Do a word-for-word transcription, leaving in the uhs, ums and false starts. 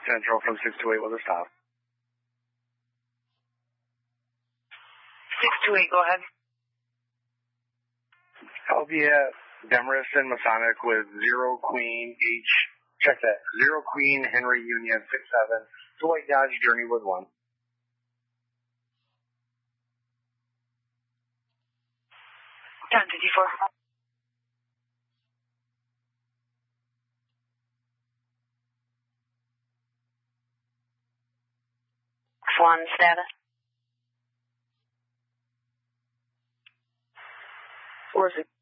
Central from six two eight with a stop. six two eight, go ahead. I'll be at Demarest and Masonic with zero Queen H. Check that. Zero Queen Henry Union six seven. Two White Dodge Journey with one. ten fifty-four. One status. Where's it?